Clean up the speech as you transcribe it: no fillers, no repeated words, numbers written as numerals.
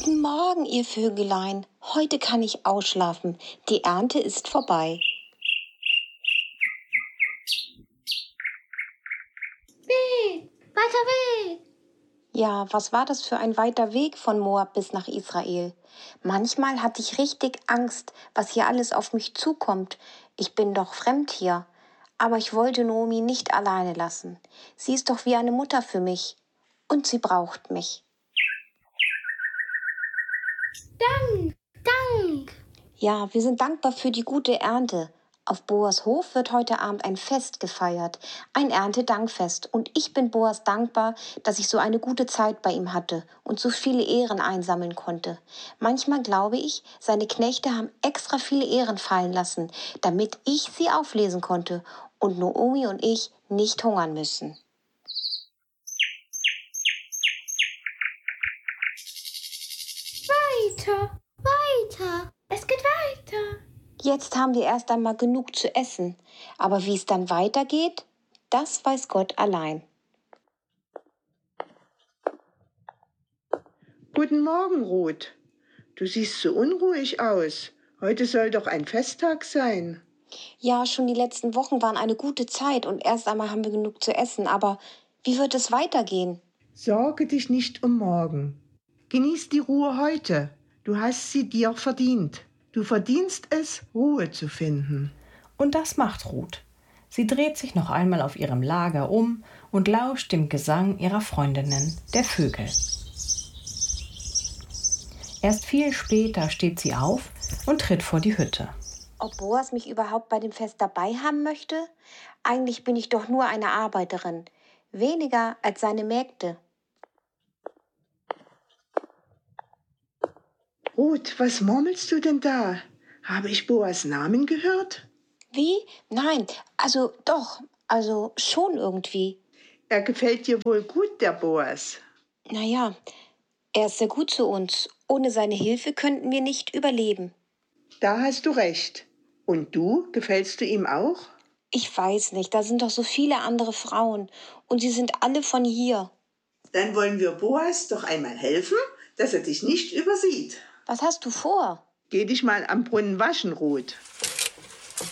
Guten Morgen, ihr Vögelein. Heute kann ich ausschlafen. Die Ernte ist vorbei. Weg, weiter Weg. Ja, was war das für ein weiter Weg von Moab bis nach Israel? Manchmal hatte ich richtig Angst, was hier alles auf mich zukommt. Ich bin doch fremd hier. Aber ich wollte Naomi nicht alleine lassen. Sie ist doch wie eine Mutter für mich. Und sie braucht mich. Dank. Ja, wir sind dankbar für die gute Ernte. Auf Boas Hof wird heute Abend ein Fest gefeiert, ein Erntedankfest. Und ich bin Boas dankbar, dass ich so eine gute Zeit bei ihm hatte und so viele Ehren einsammeln konnte. Manchmal glaube ich, seine Knechte haben extra viele Ehren fallen lassen, damit ich sie auflesen konnte und Naomi und ich nicht hungern müssen. Weiter. Es geht weiter. Jetzt haben wir erst einmal genug zu essen. Aber wie es dann weitergeht, das weiß Gott allein. Guten Morgen, Ruth. Du siehst so unruhig aus. Heute soll doch ein Festtag sein. Ja, schon die letzten Wochen waren eine gute Zeit und erst einmal haben wir genug zu essen. Aber wie wird es weitergehen? Sorge dich nicht um morgen. Genieß die Ruhe heute. Du hast sie dir verdient. Du verdienst es, Ruhe zu finden. Und das macht Ruth. Sie dreht sich noch einmal auf ihrem Lager um und lauscht dem Gesang ihrer Freundinnen, der Vögel. Erst viel später steht sie auf und tritt vor die Hütte. Ob Boas mich überhaupt bei dem Fest dabei haben möchte? Eigentlich bin ich doch nur eine Arbeiterin. Weniger als seine Mägde. Ruth, was murmelst du denn da? Habe ich Boas Namen gehört? Wie? Nein, also schon irgendwie. Er gefällt dir wohl gut, der Boas. Naja, er ist sehr gut zu uns. Ohne seine Hilfe könnten wir nicht überleben. Da hast du recht. Und du, gefällst du ihm auch? Ich weiß nicht, da sind doch so viele andere Frauen und sie sind alle von hier. Dann wollen wir Boas doch einmal helfen, dass er dich nicht übersieht. Was hast du vor? Geh dich mal am Brunnen waschen, Ruth.